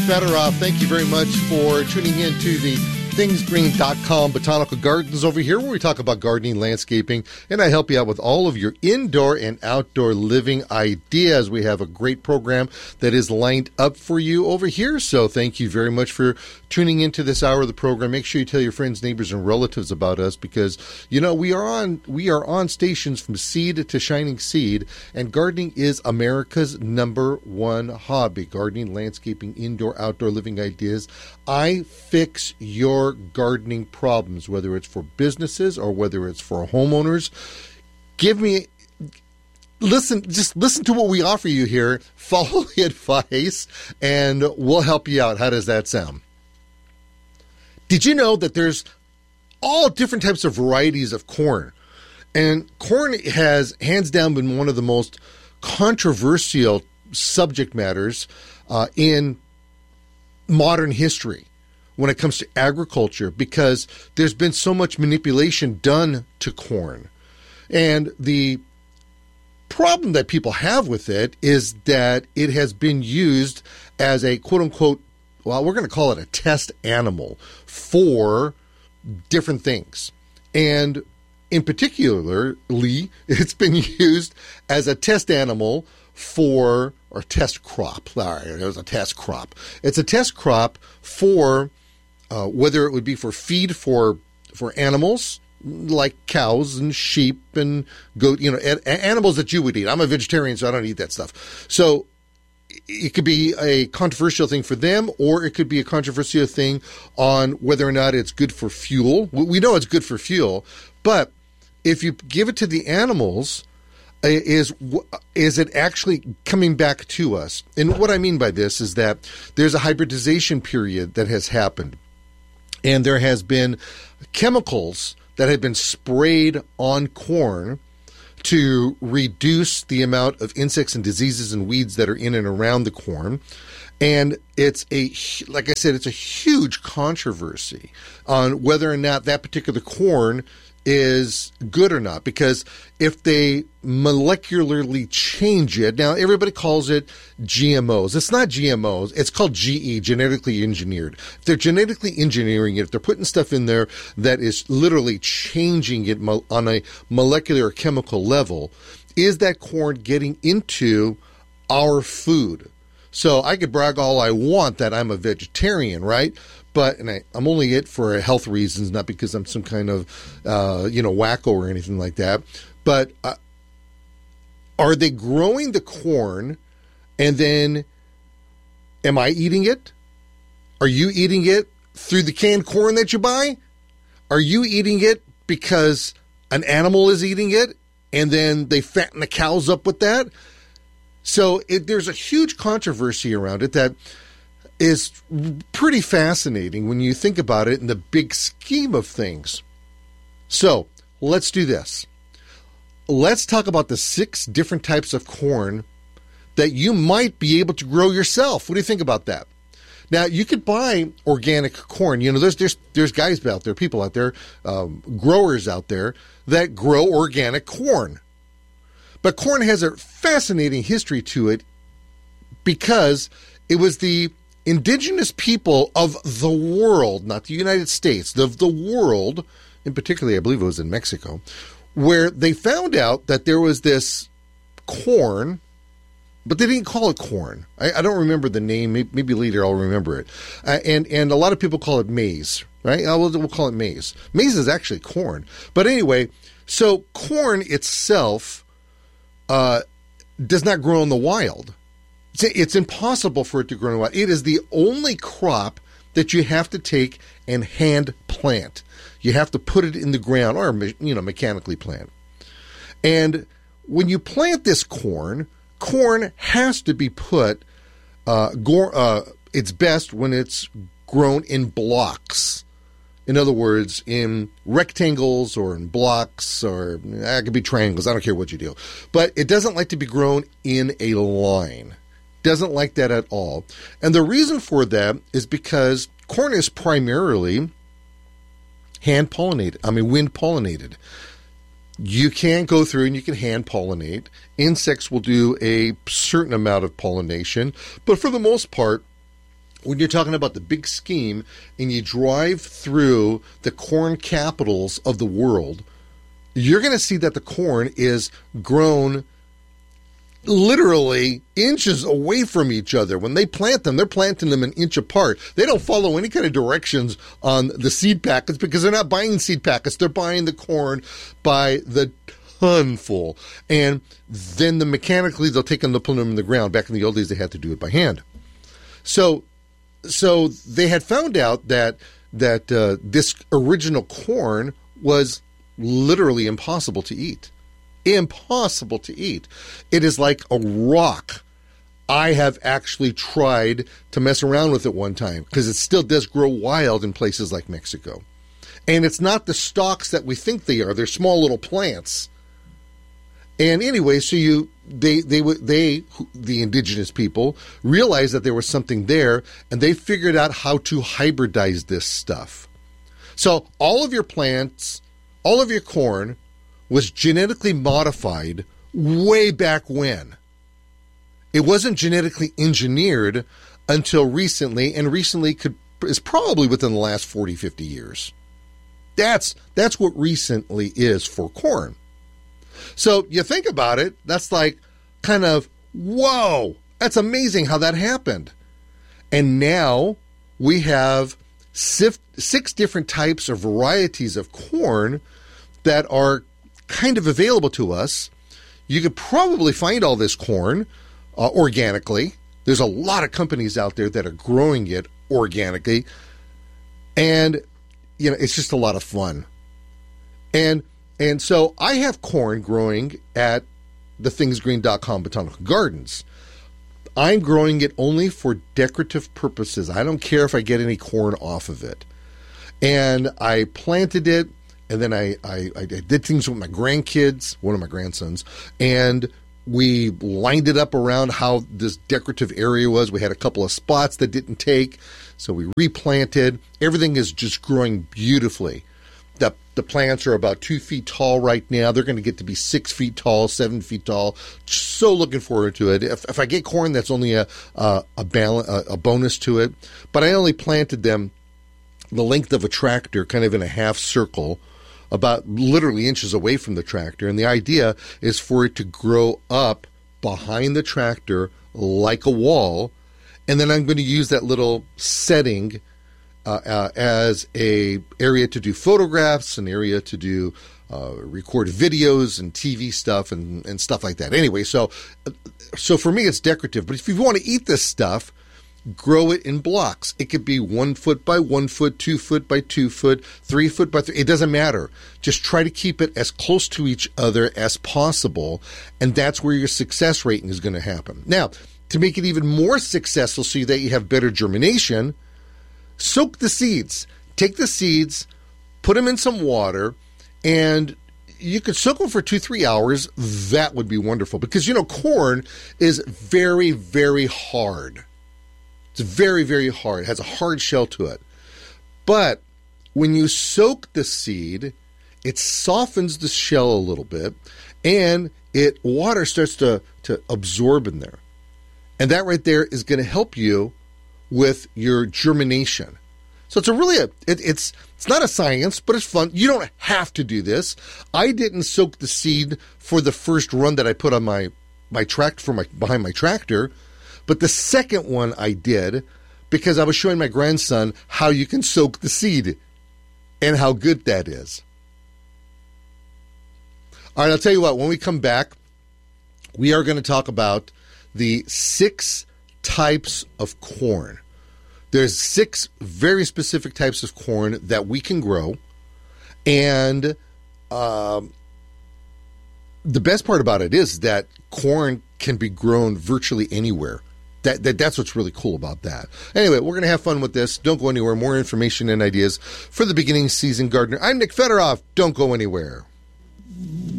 Fedorov. Thank you very much for tuning in to the thingsgreen.com Botanical Gardens over here, where we talk about gardening, landscaping, and I help you out with all of your indoor and outdoor living ideas. We have a great program that is lined up for you over here, so thank you very much for tuning into this hour of the program. Make sure you tell your friends, neighbors, and relatives about us, because you know we are on stations from seed to shining seed, and gardening is America's #1 hobby. Gardening, landscaping, indoor, outdoor living ideas. I fix your gardening problems, whether it's for businesses or whether it's for homeowners. Just listen to what we offer you here. Follow the advice, and we'll help you out. How does that sound? Did you know that there's all different types of varieties of corn? And corn has, hands down, been one of the most controversial subject matters in modern history when it comes to agriculture, because there's been so much manipulation done to corn. And the problem that people have with it is that it has been used as a quote-unquote, well, we're going to call it a test animal for different things. And in particularly, it's been used as a test animal for, or test crop. All right, it was a test crop. It's a test crop for whether it would be for feed for animals like cows and sheep and goat, animals that you would eat. I'm a vegetarian, so I don't eat that stuff. So it could be a controversial thing for them, or it could be a controversial thing on whether or not it's good for fuel. We know it's good for fuel, but if you give it to the animals, is it actually coming back to us? And what I mean by this is that there's a hybridization period that has happened, and there has been chemicals that have been sprayed on corn to reduce the amount of insects and diseases and weeds that are in and around the corn. And like I said, it's a huge controversy on whether or not that particular corn is good or not, because if they molecularly change it, now everybody calls it GMOs. It's not GMOs. It's called GE, genetically engineered. If they're genetically engineering it, if they're putting stuff in there that is literally changing it on a molecular or chemical level, is that corn getting into our food? So I could brag all I want that I'm a vegetarian, right? But I'm only it for health reasons, not because I'm some kind of, wacko or anything like that. But are they growing the corn, and then am I eating it? Are you eating it through the canned corn that you buy? Are you eating it because an animal is eating it, and then they fatten the cows up with that? So there's a huge controversy around it that is pretty fascinating when you think about it in the big scheme of things. So let's do this. Let's talk about the 6 different types of corn that you might be able to grow yourself. What do you think about that? Now, you could buy organic corn. There's guys out there, people out there, growers out there that grow organic corn. But corn has a fascinating history to it, because it was the indigenous people of the world, not the United States, of the world, in particular, I believe it was in Mexico, where they found out that there was this corn, but they didn't call it corn. I don't remember the name. Maybe later I'll remember it. And a lot of people call it maize, right? We'll call it maize. Maize is actually corn. But anyway, so corn itself does not grow in the wild. It's impossible for it to grow in the wild. It is the only crop that you have to take and hand plant. You have to put it in the ground, or mechanically plant. And when you plant this corn has to be put. It's best when it's grown in blocks. In other words, in rectangles or in blocks, or it could be triangles. I don't care what you do. But it doesn't like to be grown in a line. Doesn't like that at all. And the reason for that is because corn is primarily wind pollinated. You can go through and you can hand pollinate. Insects will do a certain amount of pollination, but for the most part, when you're talking about the big scheme and you drive through the corn capitals of the world, you're going to see that the corn is grown literally inches away from each other. When they plant them, they're planting them an inch apart. They don't follow any kind of directions on the seed packets because they're not buying seed packets. They're buying the corn by the tonful. And then mechanically they'll take them and put them in the ground. Back in the old days, they had to do it by hand. So they had found out that this original corn was literally impossible to eat. Impossible to eat. It is like a rock. I have actually tried to mess around with it one time because it still does grow wild in places like Mexico. And it's not the stalks that we think they are. They're small little plants. And anyway, so the indigenous people realized that there was something there, and they figured out how to hybridize this stuff. So all of your plants, all of your corn was genetically modified way back when. It wasn't genetically engineered until recently, and recently is probably within the last 40, 50 years. That's what recently is for corn. So you think about it, that's like kind of, whoa, that's amazing how that happened. And now we have 6 different types or varieties of corn that are kind of available to us. You could probably find all this corn organically. There's a lot of companies out there that are growing it organically. And, it's just a lot of fun. And so I have corn growing at thethingsgreen.com botanical gardens. I'm growing it only for decorative purposes. I don't care if I get any corn off of it. And I planted it, and then I did things with my grandkids, one of my grandsons, and we lined it up around how this decorative area was. We had a couple of spots that didn't take, so we replanted. Everything is just growing beautifully. The plants are about 2 feet tall right now. They're going to get to be 6 feet tall, 7 feet tall. So looking forward to it. If I get corn, that's only a bonus to it. But I only planted them the length of a tractor, kind of in a half circle, about literally inches away from the tractor. And the idea is for it to grow up behind the tractor like a wall. And then I'm going to use that little setting as a area to do photographs, an area to do record videos and TV stuff and stuff like that. Anyway, so for me it's decorative. But if you want to eat this stuff, grow it in blocks. It could be 1 foot by 1 foot, 2 foot by 2 foot, 3 foot by 3. It doesn't matter. Just try to keep it as close to each other as possible, and that's where your success rating is going to happen. Now, to make it even more successful so that you have better germination, soak the seeds. Take the seeds, put them in some water, and you could soak them for 2-3 hours. That would be wonderful because, corn is very, very hard. It's very, very hard. It has a hard shell to it. But when you soak the seed, it softens the shell a little bit, and water starts to absorb in there. And that right there is going to help you with your germination. So it's not a science, but it's fun. You don't have to do this. I didn't soak the seed for the first run that I put on my behind my tractor, but the second one I did because I was showing my grandson how you can soak the seed and how good that is. All right, I'll tell you what, when we come back, we are going to talk about the 6 types of corn. There's 6 very specific types of corn that we can grow. And the best part about it is that corn can be grown virtually anywhere. That's what's really cool about that. Anyway, we're going to have fun with this. Don't go anywhere. More information and ideas for the beginning season gardener. I'm Nick Federoff. Don't go anywhere.